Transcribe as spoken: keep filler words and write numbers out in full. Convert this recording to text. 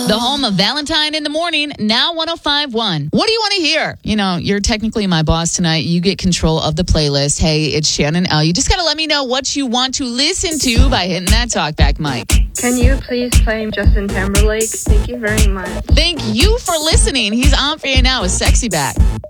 The home of Valentine in the Morning, now one oh five point one. What do you want to hear? You know, you're technically my boss tonight. You get control of the playlist. Hey, it's Shannon L. You just got to let me know what you want to listen to by hitting that talkback mic. Can you please play Justin Timberlake? Thank you very much. Thank you for listening. He's on for you now with Sexy Back.